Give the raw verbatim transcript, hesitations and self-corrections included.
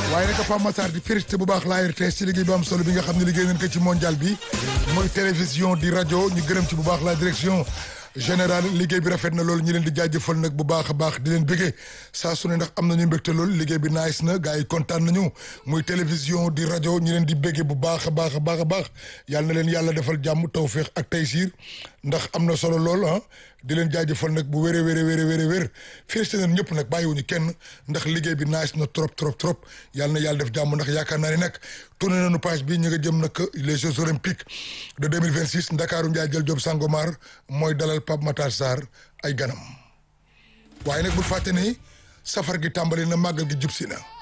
waaye nag Pape Matar di félicité bu baax la R T S ci liggéey bu am solo bi nga xam ne liggéey nañ ko ci mondial bi mooy télévision di rajo ñu gërëm ci bu baax la direction général liggéey bi rafet na loolu ñu leen di jaajëfal nag bu baax a baax di leen bëggee saa su ne ndax am nañu mbégte loolu liggéey bi nice na gars yi kontaan nañu muy télévision di rajo ñu leen di bëggee bu baax a baax a baax a baax yàlla na leen yàlla defal jàmm tawféex ak taysiir ndax am na solo lool ah di leen jaajëfal nag bu wéree wéree wéree wéree wér félicité nañ ñëpp nag bàyyiwuñu kenn ndax liggéey bi nice na trop trop trop yàlla na yàlla def jàmm ndax yaakaar naa ne nag tourné nañu page bi ñu nga jëm nag les Jeux olympiques de deux mille vingt six Ndakaaru Ndiaye jël Diop Sangomar mooy dalal Pape Matar Sarr ay ganam waaye nag bul fàtte ni safar gi tàmbali na màggal gi jub si na